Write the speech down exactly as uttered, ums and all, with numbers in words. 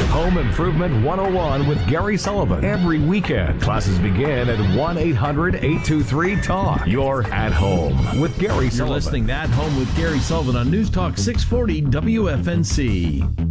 Home Improvement one oh one with Gary Sullivan. Every weekend, classes begin at one eight hundred eight two three talk. You're at home with Gary You're Sullivan. listening to At Home with Gary Sullivan on News Talk six forty W F N C.